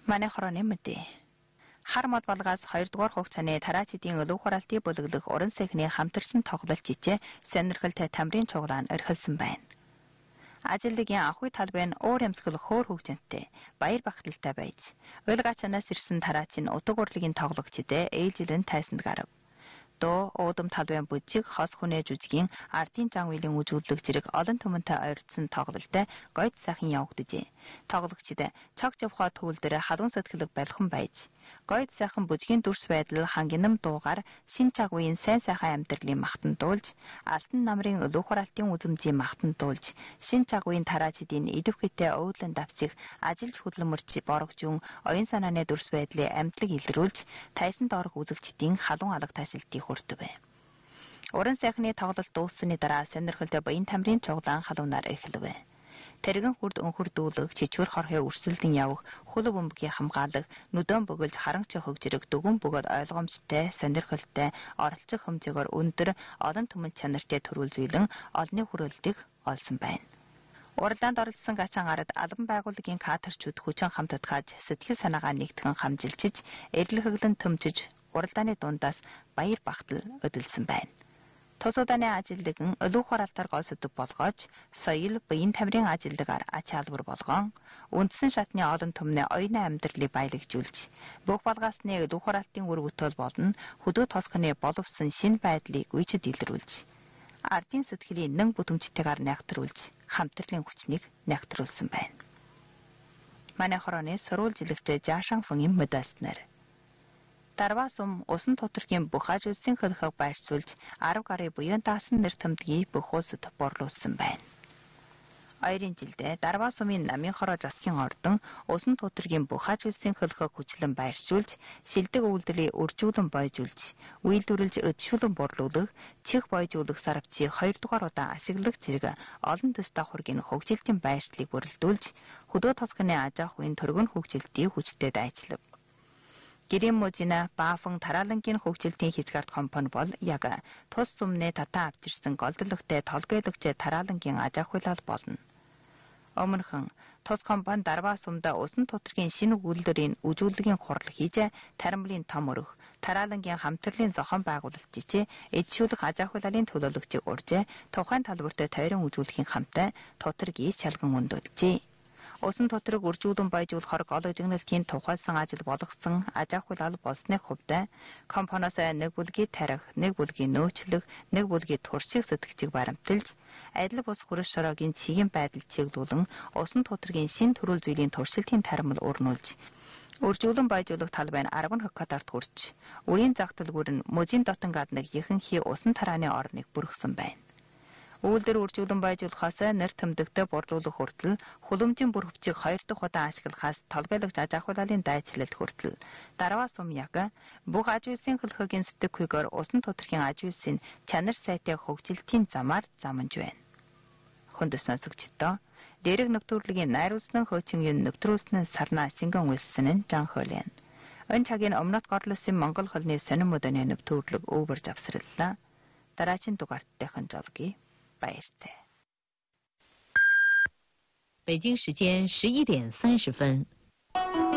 Манай хорооны мэдээ. Хар мод болгоос 2 дугаар хугацааны тараачдын өлөг хураалтын бүлэглэх уран сайхны хамтарчин тоглолт жижээ сонирхолтой тамирын цуглаан орхилсон байна. Ажилтны анхуй талбай нь уур амьсгал хөөр хөгжинтэй баяр багталтай байж уйл гачнаас ирсэн тараачийн утга урлагийн тоглогчдээ ээлжилэн тайсанд гарав. Доо уудам талбайн бүжиг хос хүнээ жүжигийн ардын зан үйлийн үзүүлэлт зэрэг олон түмэнтэй ойртсон тоглолттой гойд сайхан явагдажээ. Тоглогчид цог жавхаа төвлөр халуун сэтгэлэг барилхан байж гойд сайхан бүжгийн дүрс байдал хангинам дуугаар шин чагвын сайн сайхан амьдралын махтан дуулж алтан намрын өлөг хураалтын үзэмжийн махтан дуулж шин чагвын тараачдын идэвхтэй өвдлөн давчих ажилч хөдөлмөрч борогжун оюун санааны дүрс байдлыг амтлаг илрүүлж тайсанд орох үзэгчдийн халуун алга ташилтыг хүртэв. Уран сайхны тоглолт дууссаны дараа сонирхолтой баян тамирын цуглаан халуунаар эхлэв. Тэрэгэн хүрд өнхөрдүүлэг чичвэр хорхын өрсөлдөн явах хөлөг бөмбөгийн хамгаалах нүдэн бөглж харанч хөгжрэг дүгэн бөгөөд ойлгомжтой сонирхолтой оролцох хэмжээгээр өндөр олон түмэн чанартай төрүүлзүүлэн олонний хүрээлтийг олсон байна. Уралдаанд оролцсон гачаан ард албан байгууллагын кадрчуд хүчин хамтдагж сэтгэл санаагаа нэгтгэн хамжилчиж эрлэхэглэн төмжиж уралдааны дундаас баяр багтал өдөлсөн байна. Тус удааны ажилтган өлөг хураалтаар голсодог болгож соёл баян тамирын ажилтгаар ач холбогдол болгон үндсэн шатны олон түмний оюуны амьдралыг баялагжуулж бүх болгоосны өлөг хураалтын үр бүтээл болон хөдөө тосгоны боловсон шинэ байдлыг үечид илрүүлж ардын сэтгэлийн нэн бүтэмжтэйгээр найхтруулж хамтрлын хүчнийг найхтруулсан байна. Манай хорооны сурвалжилагч Жаашан Фонгийн медальтнэр Дарваа сум усан тоторгийн бүх аж үйлсийн хөлхөг байрцуулж 10 гаруй буян даасан нэр томдгийг бүх улсад борлуулсан байна. Ойрын жилдээ Дарваа сумын намын хороо засгийн ордон усан тоторгийн бүх аж үйлсийн хөлхөг хүчлэн байршуулж шилдэг үйлдвэрийг үржүүлэн бойжуулж үйлдвэрлэж өдшүүлэн борлуулах чих бойжуулах сарвчийг 2 дугаар удаа ашиглах зэрэг олон төс давхаргийн хөгжилтийн байршлыг бүрэлдүүлж хөдөө тосгоны аж ахуйн төргөн хөгжилтийг хүчтэй дайчлав. Гэрийн мужина баафан тараалангийн хөгжилтийн хязгаарт компани бол яг тус сумны татан авчирсан голдлогтой толгойлогч тараалангийн аж ахуйлал болно. Өмнөхөн тус компани Дарваа сумда усан тоторгийн шинэ үйлдвэрийн үзүүлэлгийн хурал хийж тарамлын том өрөх тараалангийн хамтрлын зохион байгуулалт жижээ эдшүүлэх аж ахуйлалын төлөөлөгчийг урьж тухайн талбарт тойрон үзүүлэхийн хамтаа тоторгийг шалган өндөлжээ. Усан тоторог үржүүлэн бойжуулахаар гол ижигнэлтийн тухайлсан ажил болгосон аж ахуйлал болсны хувьд компаниас нэг бүлгийг тарих, нэг бүлгийг нөөцлөх, нэг бүлгийг турших сэтгцийг баримталж, адил бус хүрэх шороогийн чигийн байдал чиглүүлэн усан тоторогийн шин төрөл зүйлийн туршилтын тарамал өрнүүлж, үржүүлэн бойжуулах талбай нь 10 хектарт хүрч, үрийн зах төлгүүр нь мужийн дотон гадныг ихэнхий усан тарааны орныг бүрхсэн байна. Үйлдвэр үржүүлэн бойжуулахаас нэр томдогтой борлуулах хүртэл хөлөмжийн бүр хөвчийг 2 дахь удаа ашиглахаас толгойлогч аж ахуйлалын дайчлалт хүртэл Дарваа сум яг бүх аж үйлсийн хөлхөгийн сэтгэхүйгээр усан тоторгийн аж үйлсийн чанар сайтай хөгжилтийн замаар заманж байна. Хүнд сонсогчдоо дээрэг нэвтрүүлгийн найруулсан хөөцөнгийн нэвтрүүлсэн сарнаа шингэн үйлсэн нь Жан Хоолен. Энэ цагийн өмнөд горлосын Монгол холны сонин мөдөний нэвтрүүлэг өвөрж авсраллаа. Дараагийн дугаартайхан жолгий. 北京时间11:30。